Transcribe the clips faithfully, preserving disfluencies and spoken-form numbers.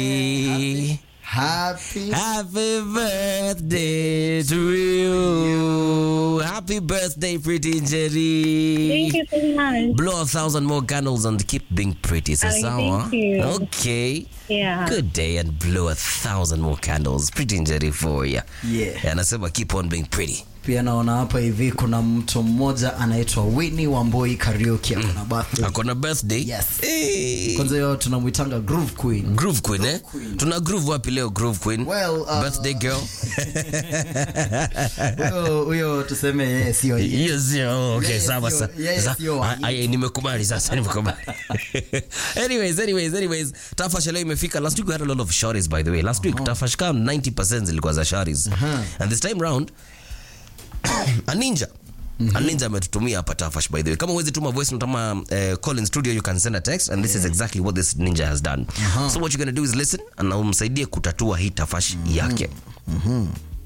Happy Happy birthday to you. Happy birthday, Pretty Jerry. Thank you so much. Blow a thousand more candles and keep being pretty. So, Oh, sawa? thank you. Okay. Yeah. Good day and blow a thousand more candles. Pretty Jerry for you. Yeah. Anasema keep on being pretty. Pia naona hapa hivi kuna mtu mmoja anaitwa Winnie Wamboi Karaoke mm. akona birthday. Akona birthday? Yes. Hey. Kwanza yo tunamuitanga Groove Queen. Groove Queen, eh? Queen. Tuna groove wapi leo Groove Queen? Well, uh, birthday girl. Huyo huyo tuseme yeye sio yeye. Yes, yeah, okay, Yes, sawa yo, sawa. yes, Sa- yo. I- I- nimekubali sasa, nimekubali. anyways, anyways, anyways, Tafash leo imefika. Last week we had a lot of shorties, by the way. Last week Tafash kama ninety percent zilikuwa za shorties. And this time round a ninja mm-hmm. a ninja ametutumia hapa Tafash, by the way. Kama uwezi tuma voice note ama uh, call in studio, you can send a text, and this yeah. is exactly what this ninja has done. Uh-huh. So what you're going to do is listen and umsaidie kutatua hii Tafash mm-hmm. yake. Mhm.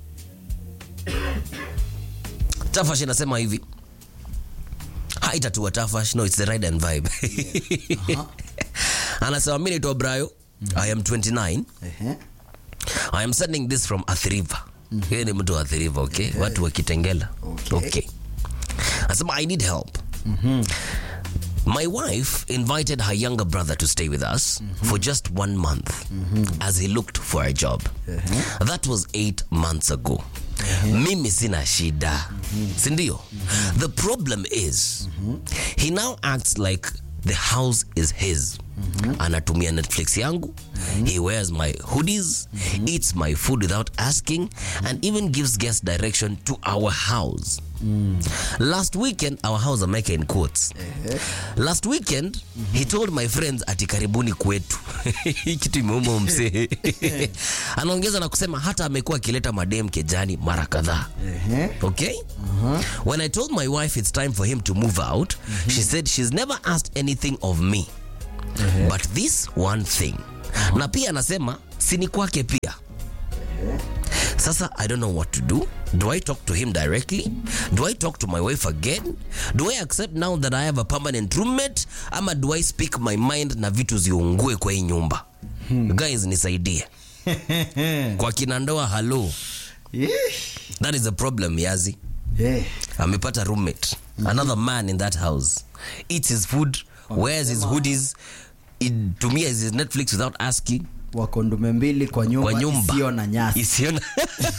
Tafash inasema hivi. Haitatua Tafash, no, it's the ride and vibe. Yeah. Uh-huh. Anasema mimi naitwa Brayo. Mm-hmm. I am twenty-nine. Uh-huh. I am sending this from Athi River. Mm-hmm. Yeye ni mtu wa Athi River, okay? Okay. Watu wa Kitengela. Okay. Okay. Anasema I need help. Mhm. My wife invited her younger brother to stay with us mm-hmm. for just one month mm-hmm. as he looked for a job. Uh-huh. That was eight months ago. Uh-huh. Mimi sina shida. Mm-hmm. Sindio? Mm-hmm. The problem is mm-hmm. he now acts like the house is his. Mm-hmm. Anatumia Netflix yangu. Mm-hmm. He wears my hoodies, mm-hmm. eats my food without asking, mm-hmm. and even gives guest direction to our house. Mm. Last weekend, our house, I'm making in quotes. Uh-huh. Last weekend, mm-hmm. he told my friends ati karibuni kwetu. Hii kitu imeuma msee. Anaongeza na kusema hata amekuwa akileta madem kejani mara kadhaa. Uh-huh. Okay? Uh-huh. When I told my wife it's time for him to move out, mm-hmm. she said she's never asked anything of me. Uh-huh. But this one thing. Uh-huh. Na pia anasema sini kwake pia. Uh-huh. Sasa I don't know what to do. Do I talk to him directly? Do I talk to my wife again? Do I accept now that I have a permanent roommate? Ama do I speak my mind na vitu ziungue kwa hii nyumba? Hmm. Guys, nisaidie. Kwa kinandoa hello. Yeah. That is the problem, Yazi. Yeah. Amepata roommate. Mm-hmm. Another man in that house. Eats his food, oh, wears his hoodies, tumia his Netflix without asking. Wakondume mbili kwa nyumba, kwa nyumba isiyo na nyasi. Isiyo na